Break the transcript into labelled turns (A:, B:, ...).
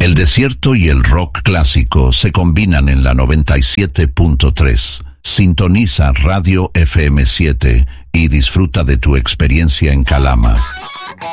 A: El desierto y el rock clásico se combinan en la 97.3. Sintoniza Radio FM7 y disfruta de tu experiencia en Calama.